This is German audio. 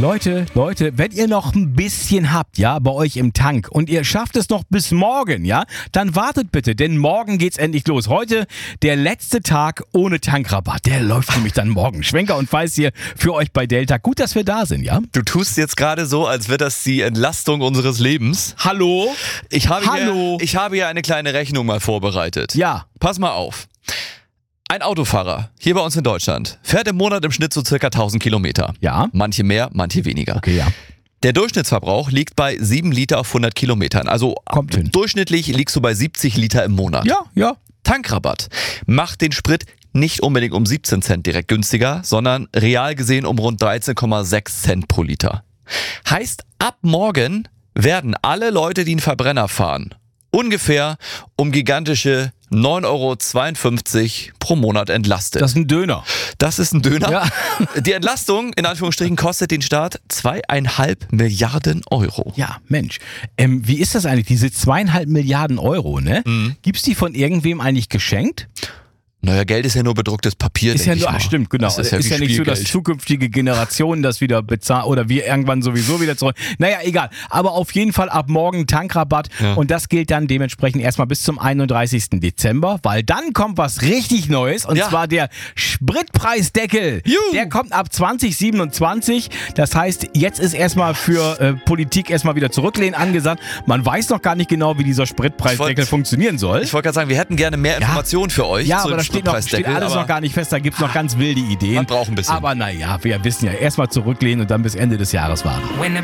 Leute, wenn ihr noch ein bisschen habt, ja, bei euch im Tank und ihr schafft es noch bis morgen, ja, dann wartet bitte, denn morgen geht's endlich los. Heute der letzte Tag ohne Tankrabatt. Der läuft nämlich dann morgen. Schwenker und Weiß hier für euch bei Delta. Gut, dass wir da sind, ja? Du tust jetzt gerade so, als wäre das die Entlastung unseres Lebens. Hallo? Ich habe hier eine kleine Rechnung mal vorbereitet. Ja. Pass mal auf. Ein Autofahrer, hier bei uns in Deutschland, fährt im Monat im Schnitt so circa 1000 Kilometer. Ja. Manche mehr, manche weniger. Okay, ja. Der Durchschnittsverbrauch liegt bei 7 Liter auf 100 Kilometern. Also Kommt hin. durchschnittlich liegst du bei 70 Liter im Monat. Ja. Tankrabatt macht den Sprit nicht unbedingt um 17 Cent direkt günstiger, sondern real gesehen um rund 13,6 Cent pro Liter. Heißt, ab morgen werden alle Leute, die einen Verbrenner fahren, ungefähr um gigantische 9,52 € pro Monat entlastet. Das ist ein Döner. Das ist ein Döner. Ja. Die Entlastung, in Anführungsstrichen, kostet den Staat 2,5 Milliarden Euro. Ja, Mensch. Wie ist das eigentlich, diese 2,5 Milliarden Euro, ne? Gibt's die von irgendwem eigentlich geschenkt? Naja, Geld ist ja nur bedrucktes Papier, Ist ja denke nur, ich mal. stimmt, genau. Das Ist ja ja wie nicht so, dass Spielgeld. zukünftige Generationen das wieder bezahlen oder wir irgendwann sowieso wieder zurück. Naja, egal. Aber auf jeden Fall ab morgen Tankrabatt und das gilt dann dementsprechend erstmal bis zum 31. Dezember, weil dann kommt was richtig Neues und zwar der Spritpreisdeckel. Juhu. Der kommt ab 2027. Das heißt, jetzt ist erstmal für Politik erstmal wieder zurücklehnen angesagt. Man weiß noch gar nicht genau, wie dieser Spritpreisdeckel funktionieren soll. Ich wollte gerade sagen, wir hätten gerne mehr Informationen für euch Ja, zu aber dem da steht Spritpreisdeckel, alles noch gar nicht fest, da gibt es noch ganz wilde Ideen. Man braucht ein bisschen. Aber naja, wir wissen ja, erstmal zurücklehnen und dann bis Ende des Jahres warten.